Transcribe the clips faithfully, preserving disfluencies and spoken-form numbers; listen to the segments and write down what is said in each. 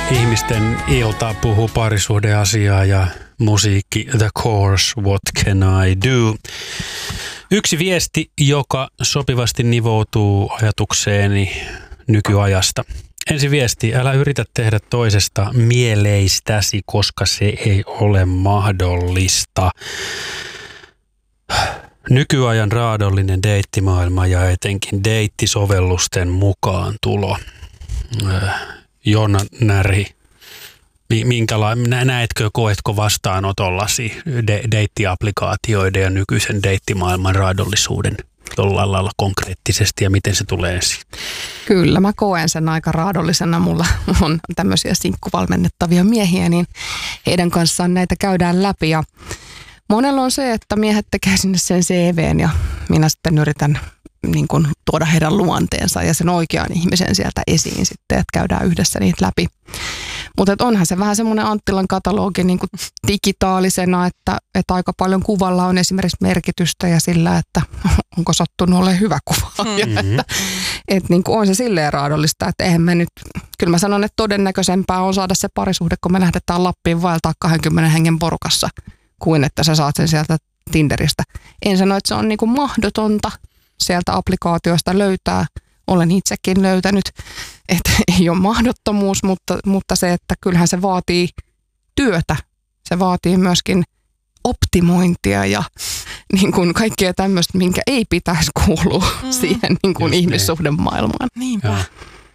Ihmisten ilta puhuu parisuhdeasiaa ja musiikki The Course, What Can I Do? Yksi viesti, joka sopivasti nivoutuu ajatukseeni nykyajasta. Ensi viesti, älä yritä tehdä toisesta mieleistäsi, koska se ei ole mahdollista. Nykyajan raadollinen deittimaailma ja etenkin deittisovellusten mukaan tulo. Jonna Näri, minkälainen, näetkö, koetko vastaanotollasi de- deittiaplikaatioiden ja nykyisen deittimaailman raadollisuuden jollain lailla konkreettisesti ja miten se tulee esiin? Kyllä, mä koen sen aika raadollisena. Mulla on tämmöisiä sinkkuvalmennettavia miehiä, niin heidän kanssaan näitä käydään läpi. Ja monella on se, että miehet tekee sinne sen C V:n ja minä sitten yritän niin kuin tuoda heidän luonteensa ja sen oikean ihmisen sieltä esiin sitten, että käydään yhdessä niitä läpi. Mutta onhan se vähän semmoinen Anttilan katalogi niin kuin digitaalisena, että, että aika paljon kuvalla on esimerkiksi merkitystä ja sillä, että onko sattunut olemaan hyvä kuva. Mm-hmm. että että niin kuin on se silleen raadollista, että eihän me nyt, kyllä mä sanon, että todennäköisempää on saada se parisuhde, kun me lähdetään Lappiin vaeltaa kaksikymmentä hengen porukassa, kuin että sä saat sen sieltä Tinderistä. En sano, että se on niin kuin mahdotonta sieltä applikaatioista löytää. Olen itsekin löytänyt, että ei ole mahdottomuus, mutta, mutta se, että kyllähän se vaatii työtä. Se vaatii myöskin optimointia ja niin kuin kaikkea tämmöistä, minkä ei pitäisi kuulua mm. siihen niin kuin ihmissuhdemaailmaan. Niinpä. Ja.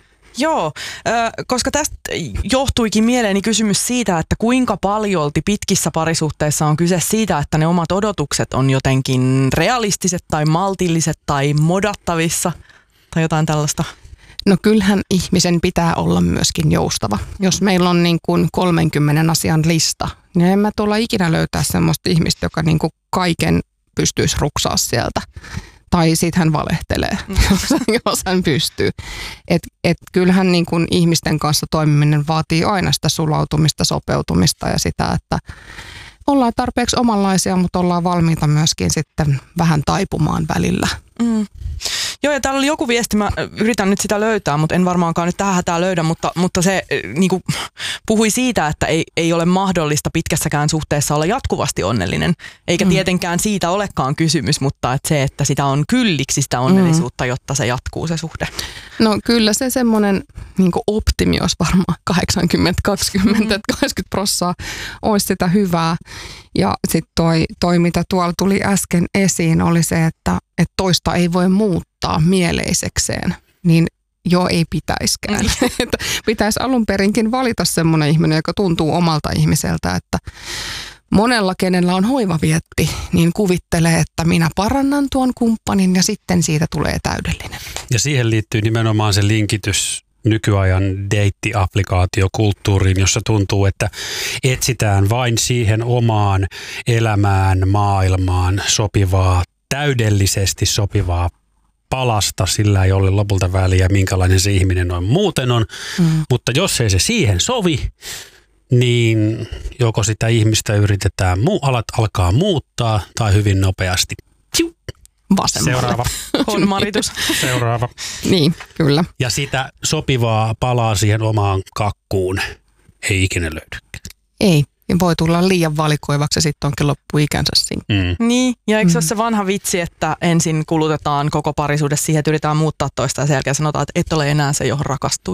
Joo, koska tästä johtuikin mieleeni kysymys siitä, että kuinka paljolti pitkissä parisuhteissa on kyse siitä, että ne omat odotukset on jotenkin realistiset tai maltilliset tai modattavissa tai jotain tällaista. No kyllähän ihmisen pitää olla myöskin joustava. Jos meillä on niin kuin kolmenkymmenen asian lista, niin en mä tuolla ikinä löytää semmoista ihmistä, joka niin kuin kaiken pystyisi ruksaa sieltä. Tai sit hän valehtelee, mm. jos hän pystyy. Et, et kyllähän niin kun ihmisten kanssa toimiminen vaatii aina sitä sulautumista, sopeutumista ja sitä, että ollaan tarpeeksi omanlaisia, mutta ollaan valmiita myöskin sitten vähän taipumaan välillä. Mm. Joo, ja täällä oli joku viesti, mä yritän nyt sitä löytää, mutta en varmaankaan nyt tähän hätään löydä, mutta, mutta se niin kuin, puhui siitä, että ei, ei ole mahdollista pitkässäkään suhteessa olla jatkuvasti onnellinen. Eikä mm. tietenkään siitä olekaan kysymys, mutta että se, että sitä on kylliksi sitä onnellisuutta, mm. jotta se jatkuu se suhde. No kyllä se semmoinen niin kuin optimi olisi varmaan kahdeksankymmentä kaksikymmentä, mm. että kaksikymmentä prosenttia olisi sitä hyvää. Ja sitten toi, toi, mitä tuolla tuli äsken esiin, oli se, että, että toista ei voi muuttaa mieleisekseen, niin joo, ei pitäiskään. Mm. Pitäisi alun perinkin valita semmoinen ihminen, joka tuntuu omalta ihmiseltä, että monella, kenellä on hoivavietti, niin kuvittelee, että minä parannan tuon kumppanin ja sitten siitä tulee täydellinen. Ja siihen liittyy nimenomaan se linkitys nykyajan deittiapplikaatiokulttuuriin, jossa tuntuu, että etsitään vain siihen omaan elämään, maailmaan sopivaa, täydellisesti sopivaa palasta, sillä ei ole lopulta väliä, minkälainen se ihminen noin muuten on. Mm. Mutta jos ei se siihen sovi, niin joko sitä ihmistä yritetään, alat alkaa muuttaa tai hyvin nopeasti. Vasemmalle. Seuraava. On maritus. Seuraava. Niin, kyllä. Ja sitä sopivaa palaa siihen omaan kakkuun ei ikinä löydy. Ei. Ja voi tulla liian valikoivaksi ja sitten onkin loppuikänsä siinä. Mm. Niin, ja eikö se mm. ole se vanha vitsi, että ensin kulutetaan koko parisuhde siihen, että yritetään muuttaa toista ja sen jälkeen sanotaan, että et ole enää se, johon rakastui.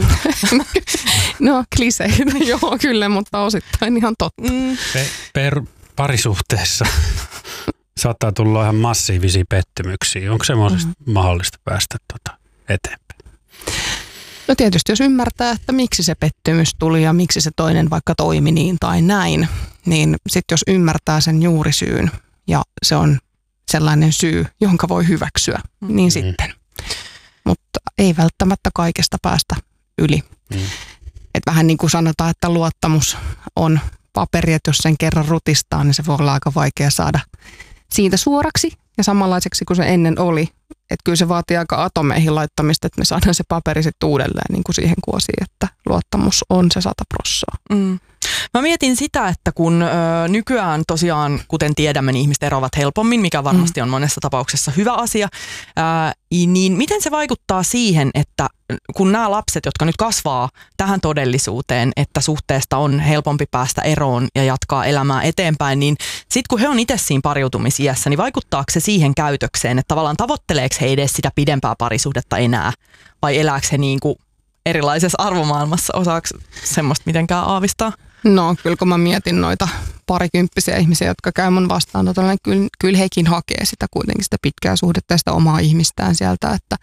No, kliseitä, joo kyllä, mutta osittain ihan totta. Mm. Pe- per parisuhteessa saattaa tulla ihan massiivisia pettymyksiä. Onko semmoisesta mm. mahdollista päästä tota eteenpäin? No tietysti, jos ymmärtää, että miksi se pettymys tuli ja miksi se toinen vaikka toimi niin tai näin, niin sitten jos ymmärtää sen juurisyyn ja se on sellainen syy, jonka voi hyväksyä, mm. niin sitten. Mutta ei välttämättä kaikesta päästä yli. Mm. Et vähän niin kuin sanotaan, että luottamus on paperi, että jos sen kerran rutistaa, niin se voi olla aika vaikea saada siitä suoraksi ja samanlaiseksi kuin se ennen oli. Että kyllä se vaatii aika atomeihin laittamista, että me saadaan se paperi sitten uudelleen niin kuin siihen kuosiin, että luottamus on se sata prossaa. Mm. Mä mietin sitä, että kun ö, nykyään tosiaan, kuten tiedämme, niin ihmiset eroavat helpommin, mikä varmasti on monessa tapauksessa hyvä asia, ää, niin miten se vaikuttaa siihen, että kun nämä lapset, jotka nyt kasvaa tähän todellisuuteen, että suhteesta on helpompi päästä eroon ja jatkaa elämää eteenpäin, niin sitten kun he on itse siinä pariutumisiässä, niin vaikuttaako se siihen käytökseen, että tavallaan tavoitteleeko he edes sitä pidempää parisuhdetta enää, vai elääkö he niin kuin erilaisessa arvomaailmassa, osaako semmoista mitenkään aavistaa? No kyllä kun mä mietin noita parikymppisiä ihmisiä, jotka käy mun vastaanotolla, niin kyllä, kyllä hekin hakee sitä kuitenkin sitä pitkää suhdetta ja sitä omaa ihmistään sieltä, että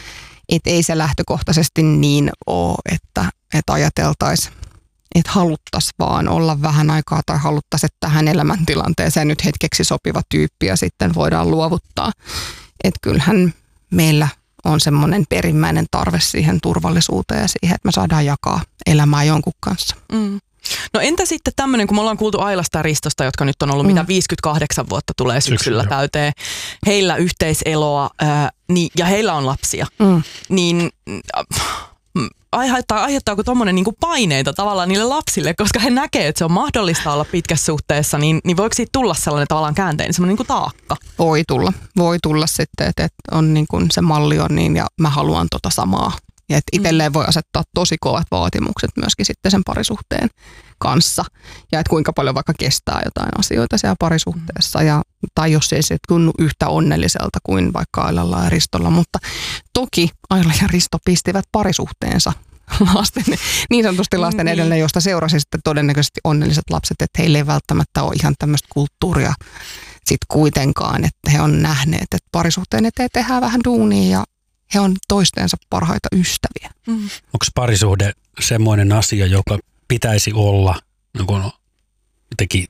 et ei se lähtökohtaisesti niin ole, että, että ajateltaisiin, että haluttaisiin vaan olla vähän aikaa tai haluttaisiin, että tähän elämäntilanteeseen nyt hetkeksi sopiva tyyppi ja sitten voidaan luovuttaa. Että kyllähän meillä on semmoinen perimmäinen tarve siihen turvallisuuteen ja siihen, että me saadaan jakaa elämää jonkun kanssa. Mm. No entä sitten tämmöinen, kun me ollaan kuultu Ailasta ja Ristosta, jotka nyt on ollut mm. mitä viisikymmentäkahdeksan vuotta tulee syksyllä täyteen, heillä yhteiseloa ää, niin, ja heillä on lapsia, mm. niin äh, aiheuttaa, aiheuttaako tuommoinen niinku paineita tavallaan niille lapsille, koska he näkee, että se on mahdollista olla pitkässä suhteessa, niin, niin voiko siitä tulla sellainen tavallaan käänteinen, semmoinen niinku taakka? Voi tulla, voi tulla sitten, että, että on niin kuin se malli on niin ja mä haluan tota samaa. Ja että itselleen voi asettaa tosi kovat vaatimukset myöskin sitten sen parisuhteen kanssa. Ja että kuinka paljon vaikka kestää jotain asioita siellä parisuhteessa. Ja, tai jos ei se tunnu yhtä onnelliselta kuin vaikka Ailalla ja Ristolla. Mutta toki Aila ja Risto pistivät parisuhteensa lasten, niin sanotusti lasten niin. edelle, josta seurasi sitten todennäköisesti onnelliset lapset. Että heille ei välttämättä ole ihan tämmöistä kulttuuria sitten kuitenkaan. Että he on nähneet, että parisuhteen eteen tehdään vähän duunia ja he on toistensa parhaita ystäviä. Mm. Onko parisuhde semmoinen asia, joka pitäisi olla niin jotenkin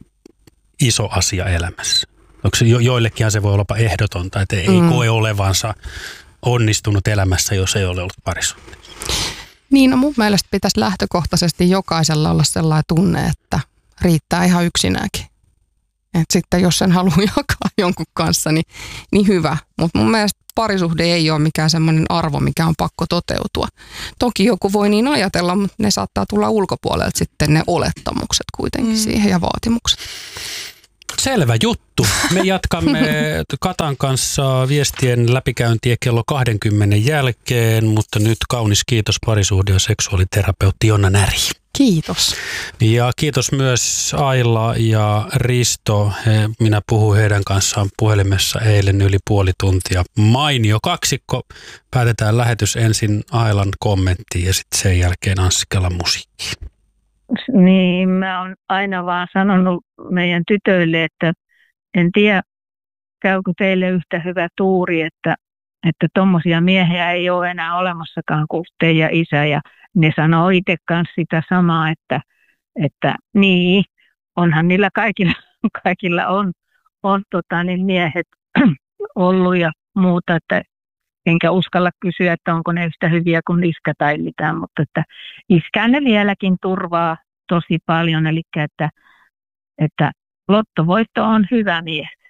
iso asia elämässä? Onko se jo, joillekinhan se voi olla ehdotonta, että ei mm. koe olevansa onnistunut elämässä, jos ei ole ollut parisuhteessa? Niin, no mun mielestä pitäisi lähtökohtaisesti jokaisella olla sellainen tunne, että riittää ihan yksinäänkin. Et sitten jos sen haluaa jakaa jonkun kanssa, niin, niin hyvä. Mutta mun mielestä parisuhde ei ole mikään semmoinen arvo, mikä on pakko toteutua. Toki joku voi niin ajatella, mutta ne saattaa tulla ulkopuolelta sitten ne olettamukset kuitenkin mm. siihen ja vaatimukset. Selvä juttu. Me jatkamme Katan kanssa viestien läpikäyntiä kello kaksikymmentä jälkeen, mutta nyt kaunis kiitos parisuhde- ja seksuaaliterapeutti Jonna Näri. Kiitos. Ja kiitos myös Aila ja Risto. He, minä puhuin heidän kanssaan puhelimessa eilen yli puoli tuntia. Mainio kaksikko. Päätetään lähetys ensin Ailan kommenttiin ja sitten sen jälkeen Anssi Kelan musiikkiin. Niin, mä oon aina vaan sanonut meidän tytöille, että en tiedä, käykö teille yhtä hyvä tuuri, että että tommosia miehiä ei ole enää olemassakaan kuin teidän isä. Ja ne sanoo itse kanssa sitä samaa, että, että niin, onhan niillä kaikilla, kaikilla on, on tota, niin miehet ollut ja muuta, että enkä uskalla kysyä, että onko ne yhtä hyviä kuin iskä tai mitään, mutta että iskään ne vieläkin turvaa tosi paljon, eli että, että lottovoitto on hyvä mies.